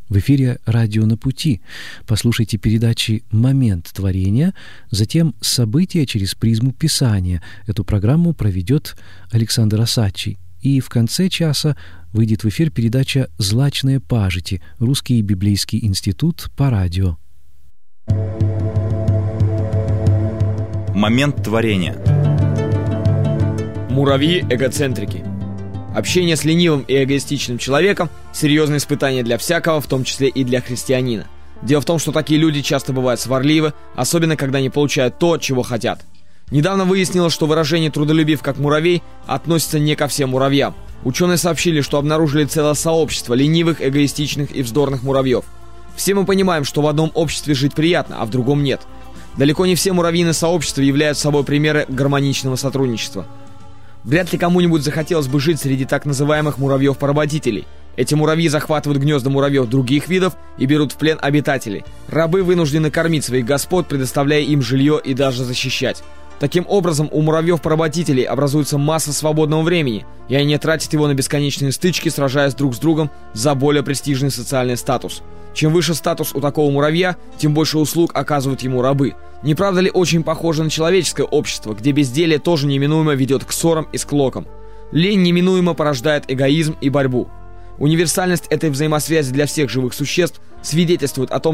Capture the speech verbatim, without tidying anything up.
В эфире «Радио на пути». Послушайте передачи «Момент творения», затем «События через призму Писания». Эту программу проведет Александр Осадчий. И в конце часа выйдет в эфир передача «Злачные пажити», Русский библейский институт по радио. Момент творения. Муравьи-эгоцентрики. Общение с ленивым и эгоистичным человеком – серьезное испытание для всякого, в том числе и для христианина. Дело в том, что такие люди часто бывают сварливы, особенно когда не получают то, чего хотят. Недавно выяснилось, что выражение «трудолюбив как муравей» относится не ко всем муравьям. Ученые сообщили, что обнаружили целое сообщество ленивых, эгоистичных и вздорных муравьев. Все мы понимаем, что в одном обществе жить приятно, а в другом нет. Далеко не все муравьиные сообщества являются собой примеры гармоничного сотрудничества. Вряд ли кому-нибудь захотелось бы жить среди так называемых муравьев-поработителей. Эти муравьи захватывают гнезда муравьев других видов и берут в плен обитателей. Рабы вынуждены кормить своих господ, предоставляя им жилье и даже защищать. Таким образом, у муравьев-поработителей образуется масса свободного времени, и они тратят его на бесконечные стычки, сражаясь друг с другом за более престижный социальный статус. Чем выше статус у такого муравья, тем больше услуг оказывают ему рабы. Не правда ли очень похоже на человеческое общество, где безделье тоже неминуемо ведет к ссорам и склокам? Лень неминуемо порождает эгоизм и борьбу. Универсальность этой взаимосвязи для всех живых существ свидетельствует о том,